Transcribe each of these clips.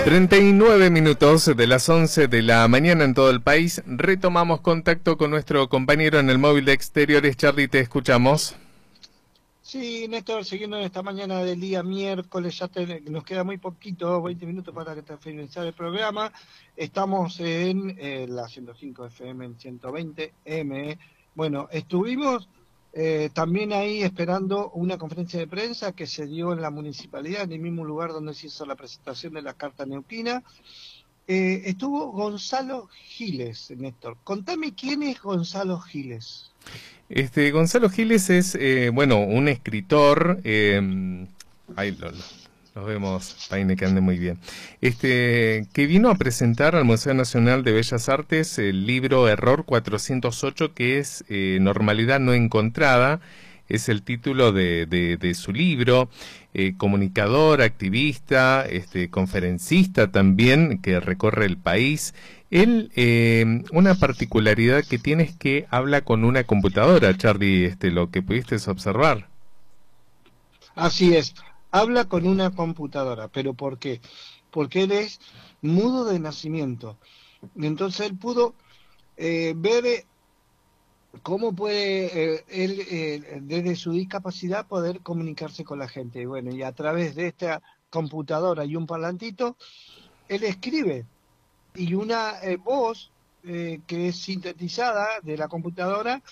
39 minutos de las 11 de la mañana en todo el país. Retomamos contacto con nuestro compañero en el móvil de Exteriores. Charlie, te escuchamos. Sí, Néstor, siguiendo en esta mañana del día miércoles, nos queda muy poquito, 20 minutos para finalizar el programa. Estamos en la 105 FM, en 120 M. Bueno, estuvimos también ahí esperando una conferencia de prensa que se dio en la municipalidad, en el mismo lugar donde se hizo la presentación de la Carta Neuquina. Estuvo Gonzalo Giles, Néstor. Contame quién es Gonzalo Giles. Gonzalo Giles es, bueno, un escritor, ahí lo vemos, Paine, que ande muy bien, que vino a presentar al Museo Nacional de Bellas Artes el libro Error 408, que es Normalidad no encontrada. Es el título de su libro. Comunicador, activista, conferencista también, que recorre el país. Él, una particularidad que tiene es que habla con una computadora, Charlie, lo que pudiste observar. Así es, habla con una computadora, pero ¿por qué? Porque él es mudo de nacimiento. Entonces él pudo ver cómo puede él, desde su discapacidad, poder comunicarse con la gente. Y bueno, y a través de esta computadora y un parlantito, él escribe. Y una voz que es sintetizada de la computadora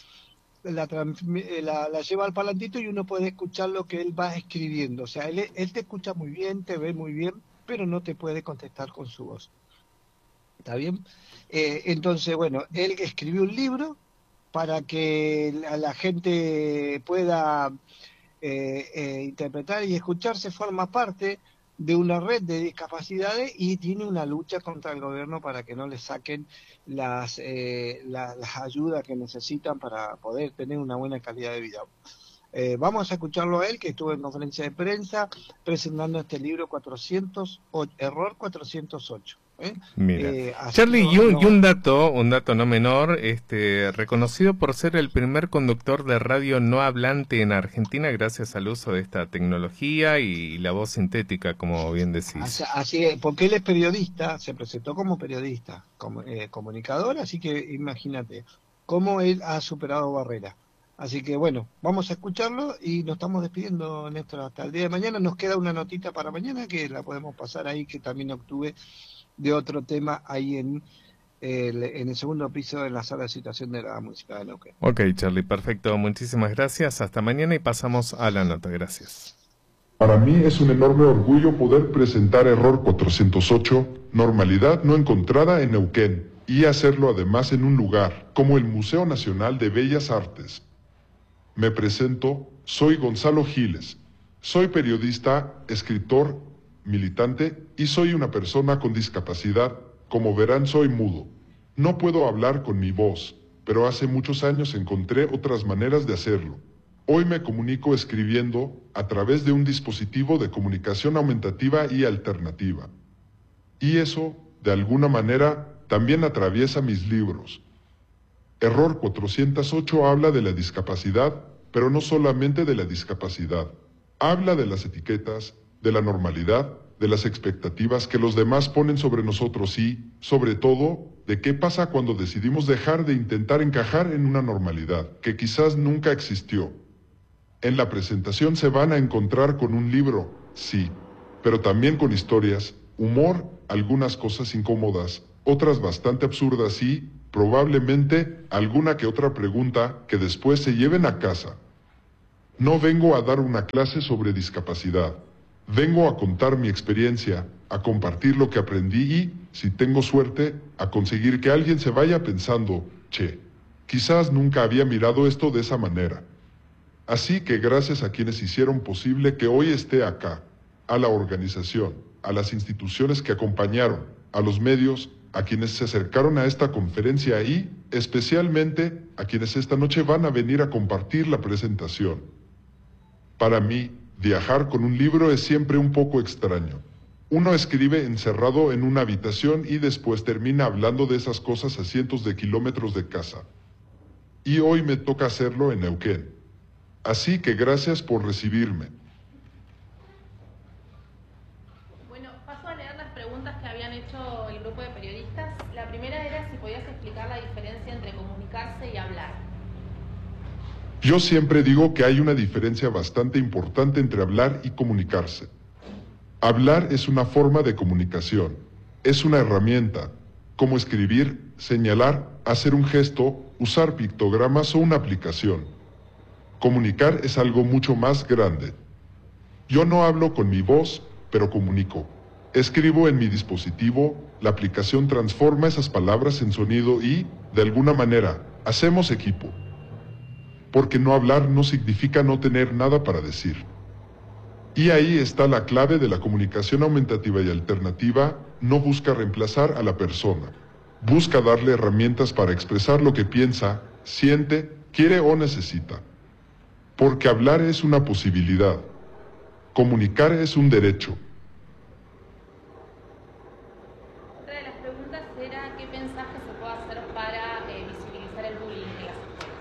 la lleva al parlantito y uno puede escuchar lo que él va escribiendo. O sea, él te escucha muy bien, te ve muy bien, pero no te puede contestar con su voz. ¿Está bien? Entonces, bueno, él escribió un libro para que la gente pueda interpretar y escucharse, forma parte de una red de discapacidades y tiene una lucha contra el gobierno para que no le saquen las ayudas que necesitan para poder tener una buena calidad de vida. Vamos a escucharlo a él, que estuvo en conferencia de prensa presentando este libro 408, Error 408. Mira, Así Charlie, y un dato no menor, reconocido por ser el primer conductor de radio no hablante en Argentina gracias al uso de esta tecnología y la voz sintética, como bien decís. Así es, porque él es periodista, se presentó como periodista, como comunicador, así que imagínate cómo él ha superado barreras. Así que bueno, vamos a escucharlo y nos estamos despidiendo, Néstor, hasta el día de mañana. Nos queda una notita para mañana que la podemos pasar ahí, que también obtuve de otro tema ahí en el segundo piso de la sala de situación de la Municipalidad de Neuquén. Ok, Charlie, perfecto. Muchísimas gracias. Hasta mañana y pasamos a la nota. Gracias. Para mí es un enorme orgullo poder presentar Error 408, Normalidad no encontrada en Neuquén, y hacerlo además en un lugar como el Museo Nacional de Bellas Artes. Me presento, soy Gonzalo Giles. Soy periodista, escritor, militante y soy una persona con discapacidad. Como verán, soy mudo. No puedo hablar con mi voz, pero hace muchos años encontré otras maneras de hacerlo. Hoy me comunico escribiendo a través de un dispositivo de comunicación aumentativa y alternativa. Y eso, de alguna manera, también atraviesa mis libros. Error 408 habla de la discapacidad, pero no solamente de la discapacidad. Habla de las etiquetas, de la normalidad, de las expectativas que los demás ponen sobre nosotros y, sobre todo, de qué pasa cuando decidimos dejar de intentar encajar en una normalidad que quizás nunca existió. En la presentación se van a encontrar con un libro, sí, pero también con historias, humor, algunas cosas incómodas, otras bastante absurdas y, probablemente, alguna que otra pregunta que después se lleven a casa. No vengo a dar una clase sobre discapacidad. Vengo a contar mi experiencia, a compartir lo que aprendí y, si tengo suerte, a conseguir que alguien se vaya pensando, che, quizás nunca había mirado esto de esa manera. Así que gracias a quienes hicieron posible que hoy esté acá, a la organización, a las instituciones que acompañaron, a los medios, a quienes se acercaron a esta conferencia y, especialmente, a quienes esta noche van a venir a compartir la presentación. Para mí, viajar con un libro es siempre un poco extraño. Uno escribe encerrado en una habitación y después termina hablando de esas cosas a cientos de kilómetros de casa. Y hoy me toca hacerlo en Neuquén. Así que gracias por recibirme. Bueno, paso a leer las preguntas que habían hecho el grupo de periodistas. La primera era si podías explicar la diferencia entre comunicarse y hablar. Yo siempre digo que hay una diferencia bastante importante entre hablar y comunicarse. Hablar es una forma de comunicación, es una herramienta, como escribir, señalar, hacer un gesto, usar pictogramas o una aplicación. Comunicar es algo mucho más grande. Yo no hablo con mi voz, pero comunico. Escribo en mi dispositivo, la aplicación transforma esas palabras en sonido y, de alguna manera, hacemos equipo. Porque no hablar no significa no tener nada para decir. Y ahí está la clave de la comunicación aumentativa y alternativa, no busca reemplazar a la persona. Busca darle herramientas para expresar lo que piensa, siente, quiere o necesita. Porque hablar es una posibilidad. Comunicar es un derecho. Otra de las preguntas era qué mensaje se puede hacer para visibilizar el bullying en las escuelas.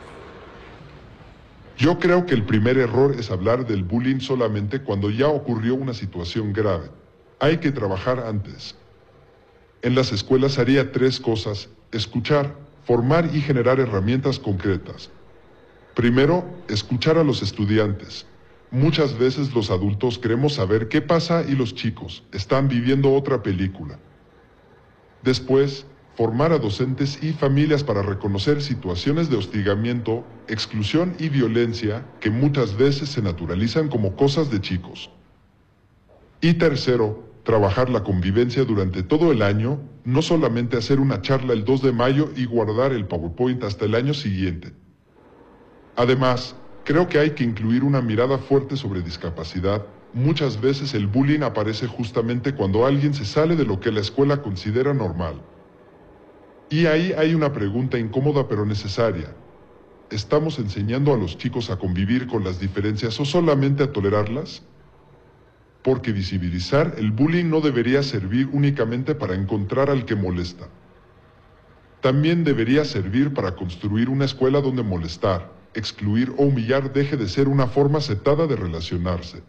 Yo creo que el primer error es hablar del bullying solamente cuando ya ocurrió una situación grave. Hay que trabajar antes. En las escuelas haría 3 cosas: escuchar, formar y generar herramientas concretas. Primero, escuchar a los estudiantes. Muchas veces los adultos queremos saber qué pasa y los chicos están viviendo otra película. Después, formar a docentes y familias para reconocer situaciones de hostigamiento, exclusión y violencia que muchas veces se naturalizan como cosas de chicos. Y tercero, trabajar la convivencia durante todo el año, no solamente hacer una charla el 2 de mayo y guardar el PowerPoint hasta el año siguiente. Además, creo que hay que incluir una mirada fuerte sobre discapacidad. Muchas veces el bullying aparece justamente cuando alguien se sale de lo que la escuela considera normal. Y ahí hay una pregunta incómoda pero necesaria. ¿Estamos enseñando a los chicos a convivir con las diferencias o solamente a tolerarlas? Porque visibilizar el bullying no debería servir únicamente para encontrar al que molesta. También debería servir para construir una escuela donde molestar, excluir o humillar deje de ser una forma aceptada de relacionarse.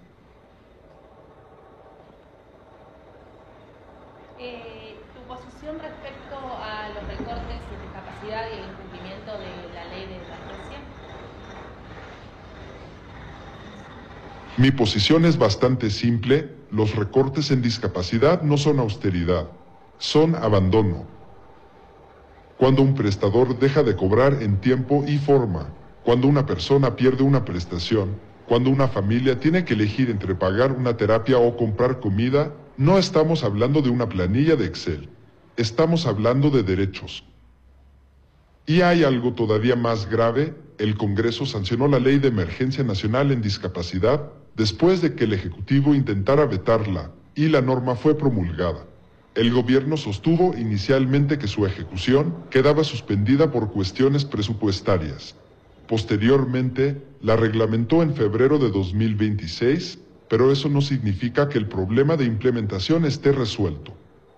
Tu posición respecto a los recortes en discapacidad y el incumplimiento de la ley de emergencia. Mi posición es bastante simple: los recortes en discapacidad no son austeridad, son abandono. Cuando un prestador deja de cobrar en tiempo y forma, cuando una persona pierde una prestación, cuando una familia tiene que elegir entre pagar una terapia o comprar comida, no estamos hablando de una planilla de Excel, estamos hablando de derechos. Y hay algo todavía más grave: el Congreso sancionó la Ley de Emergencia Nacional en Discapacidad después de que el Ejecutivo intentara vetarla, y la norma fue promulgada. El gobierno sostuvo inicialmente que su ejecución quedaba suspendida por cuestiones presupuestarias. Posteriormente, la reglamentó en febrero de 2026, pero eso no significa que el problema de implementación esté resuelto.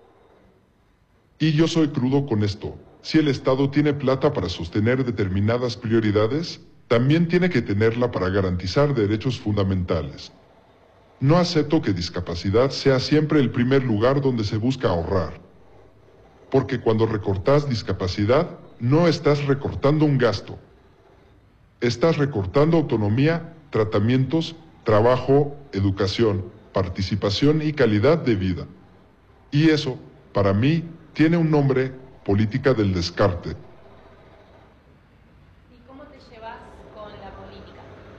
Y yo soy crudo con esto: si el Estado tiene plata para sostener determinadas prioridades, también tiene que tenerla para garantizar derechos fundamentales. No acepto que discapacidad sea siempre el primer lugar donde se busca ahorrar. Porque cuando recortas discapacidad, no estás recortando un gasto. Estás recortando autonomía, tratamientos, trabajo, educación, participación y calidad de vida. Y eso, para mí, tiene un nombre: política del descarte. ¿Y cómo te llevas con la política?